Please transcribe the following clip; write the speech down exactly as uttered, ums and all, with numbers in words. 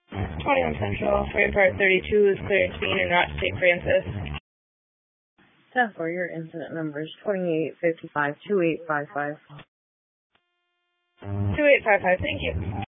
twenty-one Central, freight part thirty-two is clearing scene en route to Saint Francis. ten four, your incident number is twenty-eight fifty-five, two eight five five. two eight five five, thank you.